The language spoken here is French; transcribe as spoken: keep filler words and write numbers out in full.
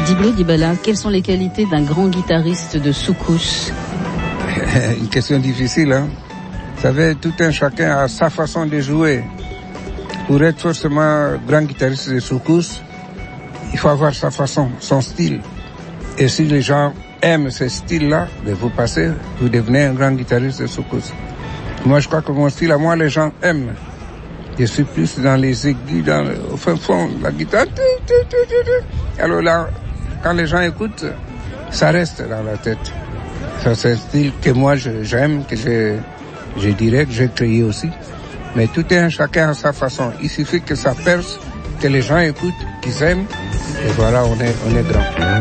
Diblo Dibala, quelles sont les qualités d'un grand guitariste de soukous? Une question difficile, hein. Vous savez, tout un chacun a sa façon de jouer. Pour être forcément grand guitariste de soukous, il faut avoir sa façon, son style. Et si les gens aiment ce style-là, vous passez, vous devenez un grand guitariste de soukous. Moi, je crois que mon style, à moi, les gens aiment. Je suis plus dans les aigus, dans le, au fin fond, la guitare. Alors là, quand les gens écoutent, ça reste dans la tête. Ça, c'est un style que moi, je, j'aime, que je, je dirais que j'ai créé aussi. Mais tout un chacun a sa façon. Il suffit que ça perce, que les gens écoutent, qu'ils aiment. Et voilà, on est, on est grand.